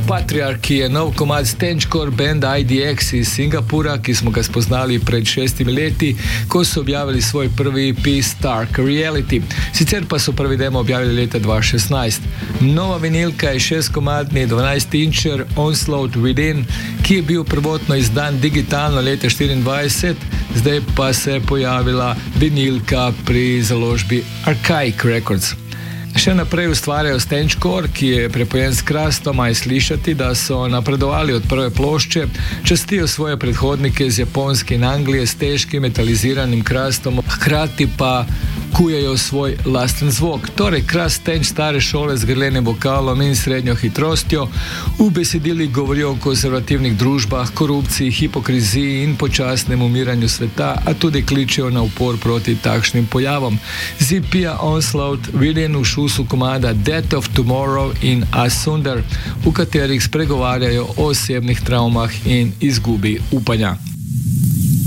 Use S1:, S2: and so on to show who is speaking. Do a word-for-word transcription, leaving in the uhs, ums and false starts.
S1: Patriarchy je nov komad stenčkor benda I D X iz Singapura, ki smo ga spoznali pred šestimi leti, ko so objavili svoj prvi E P Stark Reality. Sicer pa so prvi demo objavili leta dva tisoč šestnajst. Nova vinilka je šestkomadni dvanajst inčer Onslaught Within, ki je bil prvotno izdan digitalno leta štiriindvajset, zdaj pa se je pojavila vinilka pri založbi Archaic Records. Še naprej ustvarjajo stenčkor, ki je prepojen s krastom, a je slišati, da so napredovali od prve plošče, častijo svoje predhodnike iz Japonske in Anglije s težkim metaliziranim krastom, hkrati pa kujejo svoj lasten zvok. Torej, krast stenč stare šole z grlenim vokalom in srednjo hitrostjo, v besedilih govorijo o konzervativnih družbah, korupciji, hipokriziji in počasnem umiranju sveta, a tudi kličejo na upor proti takšnim pojavom. Z E P-ja Onslaught Within v šusu komada Death of Tomorrow in Asunder, v katerih spregovarjajo o osebnih travmah in izgubi upanja.